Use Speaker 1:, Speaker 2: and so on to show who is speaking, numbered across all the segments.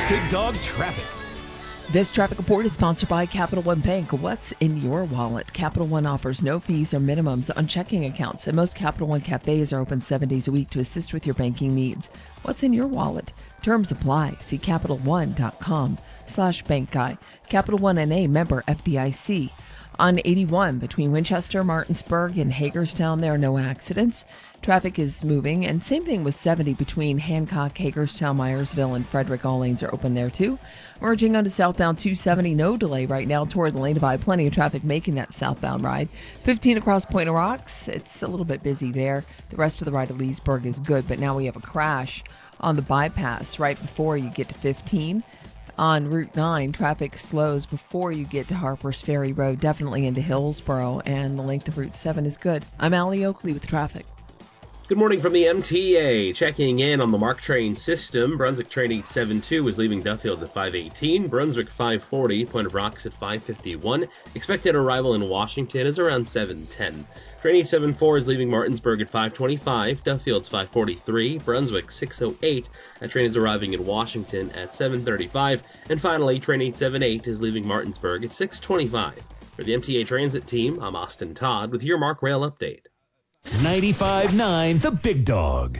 Speaker 1: Big Dog Traffic.
Speaker 2: This traffic report is sponsored by Capital One Bank. What's in your wallet? Capital One offers no fees or minimums on checking accounts, and most Capital One cafes are open 7 days a week to assist with your banking needs. What's in your wallet? Terms apply. See CapitalOne.com/bankguy. Capital One NA, member FDIC. On 81 between Winchester, Martinsburg, and Hagerstown, there are no accidents. Traffic is moving, and same thing with 70 between Hancock, Hagerstown, Myersville, and Frederick. All lanes are open there too. Merging onto southbound 270, no delay right now toward the lane divide. Plenty of traffic making that southbound ride. 15 across Point of Rocks, it's a little bit busy there. The rest of the ride to Leesburg is good, but now we have a crash on the bypass right before you get to 15. On Route 9, traffic slows before you get to Harper's Ferry Road, definitely into Hillsboro, and the length of Route 7 is good. I'm Allie Oakley with traffic.
Speaker 3: Good morning from the MTA. Checking in on the MARC train system. Brunswick train 872 is leaving Duffields at 5:18. Brunswick 540, Point of Rocks at 5:51. Expected arrival in Washington is around 7:10. Train 874 is leaving Martinsburg at 5:25. Duffields 5:43. Brunswick 6:08. That train is arriving in Washington at 7:35. And finally, train 878 is leaving Martinsburg at 6:25. For the MTA Transit team, I'm Austin Todd with your MARC Rail update.
Speaker 1: 95.9 The Big Dog.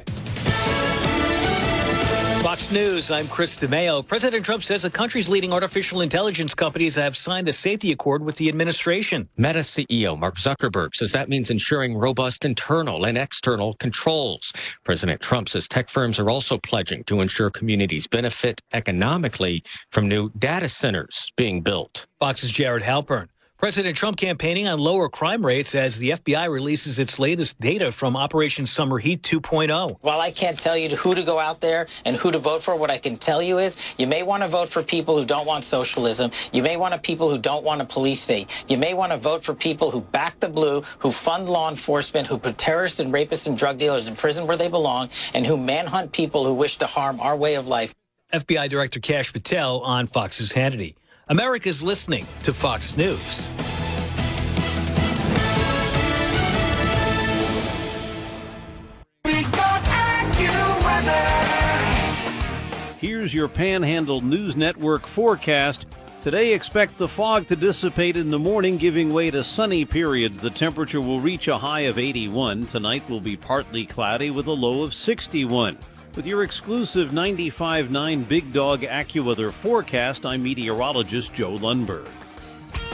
Speaker 4: Fox News, I'm Chris DeMeo. President Trump says the country's leading artificial intelligence companies have signed a safety accord with the administration.
Speaker 5: Meta CEO Mark Zuckerberg says that means ensuring robust internal and external controls. President Trump says tech firms are also pledging to ensure communities benefit economically from new data centers being built.
Speaker 4: Fox's Jared Halpern. President Trump campaigning on lower crime rates as the FBI releases its latest data from Operation Summer Heat 2.0.
Speaker 6: While I can't tell you who to go out there and who to vote for, what I can tell you is you may want to vote for people who don't want socialism. You may want to people who don't want a police state. You may want to vote for people who back the blue, who fund law enforcement, who put terrorists and rapists and drug dealers in prison where they belong, and who manhunt people who wish to harm our way of life.
Speaker 4: FBI Director Kash Patel on Fox's Hannity. America's listening to Fox News.
Speaker 7: Here's your Panhandle News Network forecast. Today, expect the fog to dissipate in the morning, giving way to sunny periods. The temperature will reach a high of 81. Tonight will be partly cloudy with a low of 61. With your exclusive 95.9 Big Dog AccuWeather forecast, I'm meteorologist Joe Lundberg.